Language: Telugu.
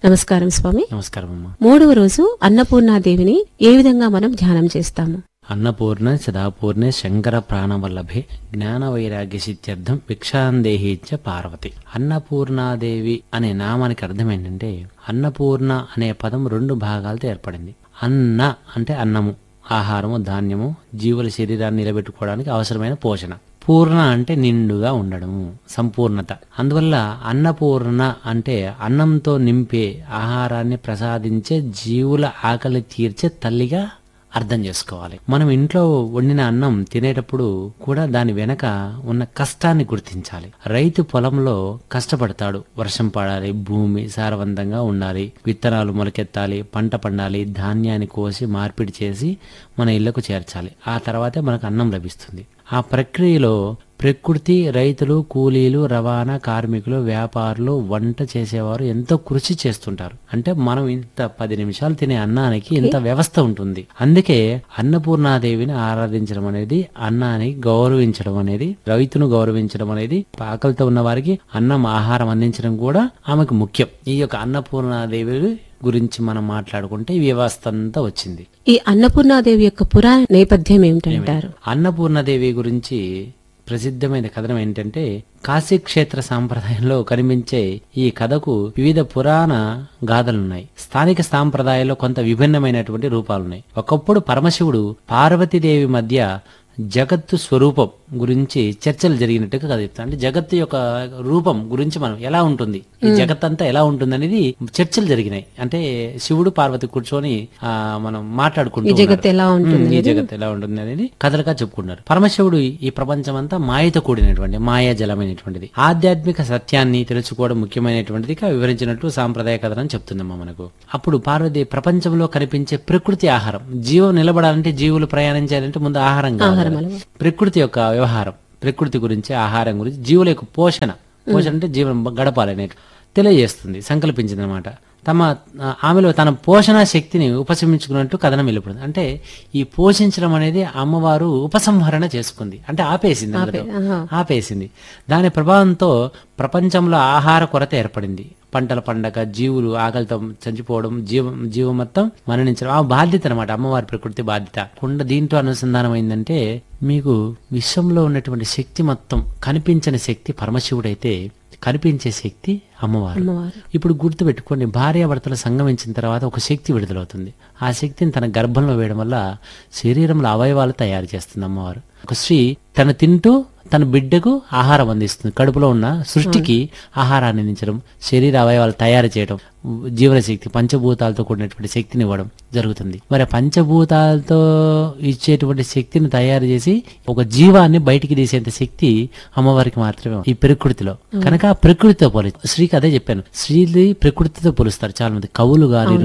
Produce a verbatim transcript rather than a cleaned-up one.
నమస్కారం స్వామి. నమస్కారం అమ్మా. మూడవ రోజు అన్నపూర్ణాదేవిని ఏ విధంగా మనం ధ్యానం చేస్తాము? అన్నపూర్ణ సదాపూర్ణే శంకర ప్రాణవల్లభే జ్ఞాన వైరాగ్య సిద్ధ్యర్థం భిక్షాందేహీచ పార్వతి. అన్నపూర్ణాదేవి అనే నామానికి అర్థం ఏంటంటే, అన్నపూర్ణ అనే పదం రెండు భాగాలతో ఏర్పడింది. అన్న అంటే అన్నము, ఆహారము, ధాన్యము, జీవుల శరీరాన్ని నిలబెట్టుకోవడానికి అవసరమైన పోషణ. పూర్ణ అంటే నిండుగా ఉండడము, సంపూర్ణత. అందువల్ల అన్నపూర్ణ అంటే అన్నంతో నింపే, ఆహారాన్ని ప్రసాదించే, జీవుల ఆకలి తీర్చే తల్లిగా అర్థం చేసుకోవాలి. మనం ఇంట్లో వండిన అన్నం తినేటప్పుడు కూడా దాని వెనక ఉన్న కష్టాన్ని గుర్తించాలి. రైతు పొలంలో కష్టపడతాడు. వర్షం పడాలి, భూమి సారవంతంగా ఉండాలి, విత్తనాలు మొలకెత్తాలి, పంట పండాలి, ధాన్యాన్ని కోసి మార్పిడి చేసి మన ఇళ్లకు చేర్చాలి. ఆ తర్వాతే మనకు అన్నం లభిస్తుంది. ఆ ప్రక్రియలో ప్రకృతి, రైతులు, కూలీలు, రవాణా కార్మికులు, వ్యాపారులు, వంట చేసేవారు ఎంతో కృషి చేస్తుంటారు. అంటే మనం ఇంత పది నిమిషాలు తినే అన్నానికి ఇంత వ్యవస్థ ఉంటుంది. అందుకే అన్నపూర్ణాదేవిని ఆరాధించడం అనేది, అన్నాన్ని గౌరవించడం అనేది, రైతును గౌరవించడం అనేది, ఆకలితో ఉన్న వారికి అన్నం, ఆహారం అందించడం కూడా ఆమెకు ముఖ్యం. ఈ యొక్క అన్నపూర్ణాదేవి గురించి మనం మాట్లాడుకుంటే ఈ వ్యవస్థ అంతా వచ్చింది. ఈ అన్నపూర్ణాదేవి యొక్క పురాణ నేపథ్యం ఏమిటంటారు? అన్నపూర్ణాదేవి గురించి ప్రసిద్ధమైన కథనం ఏంటంటే, కాశీ క్షేత్ర సాంప్రదాయంలో కనిపించే ఈ కథకు వివిధ పురాణ గాథలున్నాయి. స్థానిక సాంప్రదాయాల్లో కొంత విభిన్నమైనటువంటి రూపాలున్నాయి. ఒకప్పుడు పరమశివుడు పార్వతీదేవి మధ్య జగత్తు స్వరూపం గురించి చర్చలు జరిగినట్టుగా కథ చెప్తాను. అంటే జగత్తు యొక్క రూపం గురించి మనం ఎలా ఉంటుంది, ఈ జగత్ అంతా ఎలా ఉంటుంది అనేది చర్చలు జరిగినాయి. అంటే శివుడు పార్వతి కూర్చొని ఆ మనం మాట్లాడుకుంటూ ఈ జగత్ ఎలా ఉంటుంది, ఈ జగత్ ఎలా ఉంటుంది అనేది కథలుగా చెప్పుకున్నారు. పరమశివుడు ఈ ప్రపంచం అంతా మాయతో కూడినటువంటి, మాయాజలమైనటువంటిది, ఆధ్యాత్మిక సత్యాన్ని తెలుసుకోవడం ముఖ్యమైనటువంటిదిగా వివరించినట్టు సాంప్రదాయ కథనం చెప్తుందమ్మా మనకు. అప్పుడు పార్వతి ప్రపంచంలో కనిపించే ప్రకృతి ఆహారం, జీవం నిలబడాలంటే, జీవులు ప్రయాణించాలంటే ముందు ఆహారం కావాలి. ప్రకృతి యొక్క వ్యవహారం, ప్రకృతి గురించి, ఆహారం గురించి, జీవుల యొక్క పోషణ, పోషణ అంటే జీవనం గడపాలనే తెలియజేస్తుంది, సంకల్పించింది అనమాట. తమ ఆమెలో తన పోషణ శక్తిని ఉపశమించుకున్నట్టు కథనం వెళ్ళిపోతుంది. అంటే ఈ పోషించడం అనేది అమ్మవారు ఉపసంహరణ చేసుకుంది, అంటే ఆపేసింది, ఆపేసింది. దాని ప్రభావంతో ప్రపంచంలో ఆహార కొరత ఏర్పడింది. పంటల పండగ, జీవులు ఆకలితో చనిపోవడం, జీవం జీవం మొత్తం మరణించడం ఆ బాధ్యత అనమాట, అమ్మవారి ప్రకృతి బాధ్యత. కుండ దీంట్లో అనుసంధానం అయిందంటే, మీకు విశ్వంలో ఉన్నటువంటి శక్తి మొత్తం, కనిపించని శక్తి పరమశివుడైతే కనిపించే శక్తి అమ్మవారు. ఇప్పుడు గుర్తు పెట్టుకోండి, భార్యాభర్తలు సంగమించిన తర్వాత ఒక శక్తి విడుదలవుతుంది. ఆ శక్తిని తన గర్భంలో వేయడం వల్ల శరీరంలో అవయవాలు తయారు చేస్తుంది అమ్మవారు. ఒక స్త్రీ తను తింటూ తన బిడ్డకు ఆహారం అందిస్తుంది. కడుపులో ఉన్న సృష్టికి ఆహారాన్ని అందించడం, శరీర అవయవాలు తయారు చేయడం, జీవన శక్తి, పంచభూతాలతో కూడినటువంటి శక్తిని ఇవ్వడం జరుగుతుంది. మరి పంచభూతాలతో ఇచ్చేటువంటి శక్తిని తయారు చేసి ఒక జీవాన్ని బయటికి తీసేంత శక్తి అమ్మవారికి మాత్రమే ఈ ప్రకృతిలో. కనుక ప్రకృతితో పోలి శ్రీకి అదే చెప్పాను, శ్రీని ప్రకృతితో పోలుస్తారు చాలా మంది కవులు గాని,